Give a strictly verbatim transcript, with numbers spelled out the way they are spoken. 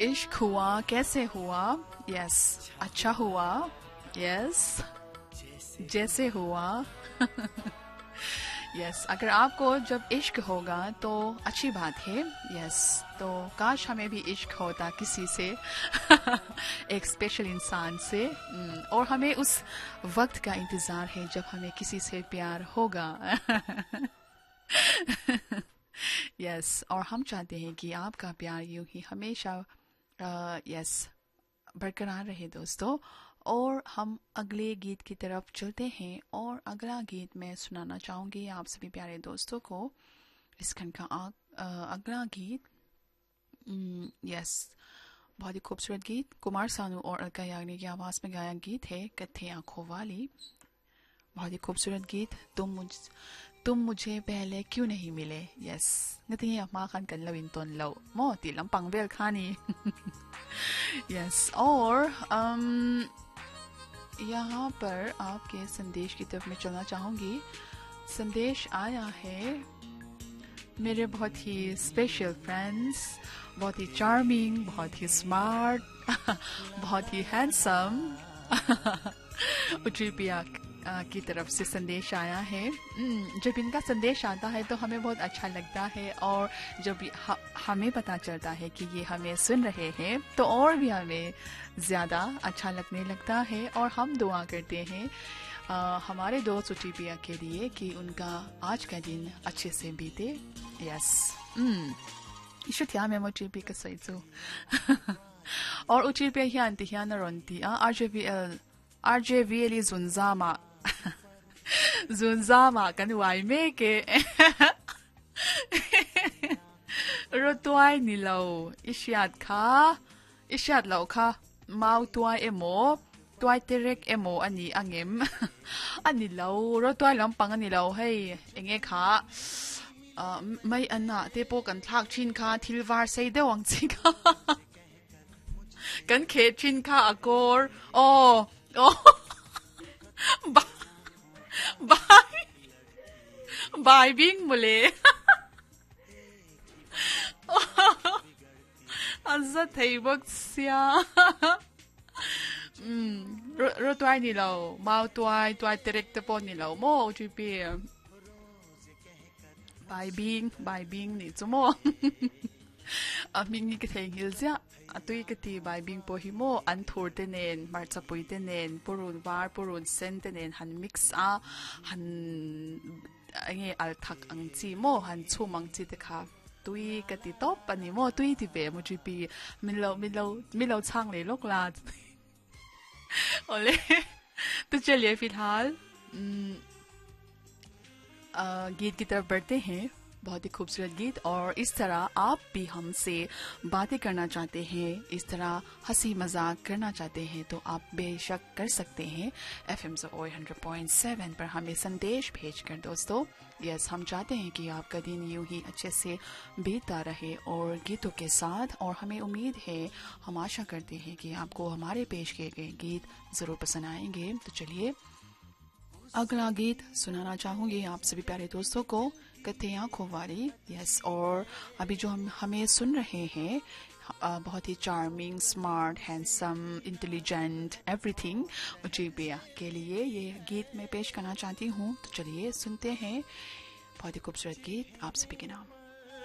इश्क हुआ कैसे हुआ? यस, अच्छा हुआ। यस, जैसे हुआ। यस, अगर आपको जब इश्क होगा तो अच्छी बात है। यस, तो काश हमें भी इश्क होता किसी से, एक स्पेशल इंसान से। हम्म, और हमें उस वक्त का इंतज़ार है जब हमें किसी से प्यार होगा। यस, और हम चाहते हैं कि आपका प्यार यूं ही हमेशा यस बरकरार रहे दोस्तों। और हम अगले गीत की तरफ चलते हैं, और अगला गीत मैं सुनाना चाहूँगी आप सभी प्यारे दोस्तों को। इस खंड का आ, अ, अगला गीत यस बहुत ही खूबसूरत गीत, कुमार सानू और अलका याग्निक की आवाज़ में गाया गीत है कत्थे आंखों वाली। बहुत ही खूबसूरत गीत। तुम मुझ तुम मुझे पहले क्यों नहीं मिले? Yes, ngati ma kan kan lawin ton law mo ti lang pangvel khani। Yes, और um, यहाँ पर आपके संदेश की तरफ मैं चलना चाहूँगी। संदेश आया है मेरे बहुत ही स्पेशल फ्रेंड्स, बहुत ही चार्मिंग, बहुत ही स्मार्ट, बहुत ही हैंडसम उचिपिया की तरफ से संदेश आया है। जब इनका संदेश आता है तो हमें बहुत अच्छा लगता है, और जब ह, हमें पता चलता है कि ये हमें सुन रहे हैं तो और भी हमें ज़्यादा अच्छा लगने लगता है। और हम दुआ करते हैं आ, हमारे दोस्त उचिपिया के लिए कि उनका आज का दिन अच्छे से बीते। यस, इशुतिया में उचिपिया का सही तो और उचिपिया ही आंटी ही ना रोंती आ आरजेवीएल आरजेवीएल जुनजामा जुनजामा kan wai me ke ro tuai ni lo ishiat kha ishiat lo kha mau tuai emo tuai terek emo ani angem ani lo ro tuai lam pang ani lo hei enge kha mai anna te po kan thak chin kha thilwar sei de wang chi kha kan khe chin kha akor oh oh Bye. Bye being mule. Azza thai bak sia. Hmm. Ro tuai ni lo. Mau tuai tuai terek te pon ni lo. Mo uchipi. Bye being bye being ni zumo. Aming ni ka thai hil sia. Atui kati bai bing po himo an thur tenen mar chapui tenen purun war purun sen tenen han mix a han ange al thak ang chi mo han chumang chi te kha tui kati top pani mo tui ti be mo ji pi min lo min lo min lo chang le lok la ole तो चलिए फिलहाल गीत की तरफ बढ़ते हैं। बहुत ही खूबसूरत गीत, और इस तरह आप भी हमसे बातें करना चाहते हैं, इस तरह हंसी मजाक करना चाहते हैं तो आप बेशक कर सकते हैं एफएम ज़ोई हंड्रेड पॉइंट सेवन पर हमें संदेश भेजकर दोस्तों। यस, हम चाहते हैं कि आपका दिन यूं ही अच्छे से बीतता रहे और गीतों के साथ, और हमें उम्मीद है, हम आशा करते हैं कि आपको हमारे पेश किए गए गीत ज़रूर पसंद आएंगे। तो चलिए अगला गीत सुनाना चाहूँगी आप सभी प्यारे दोस्तों को, कत्थे आंखों वाली। यस, और अभी जो हम हमें सुन रहे हैं बहुत ही charming, smart, handsome, intelligent, everything उचिपिया के लिए ये गीत मैं पेश करना चाहती हूँ। तो चलिए सुनते हैं बहुत ही खूबसूरत गीत आप सभी के नाम।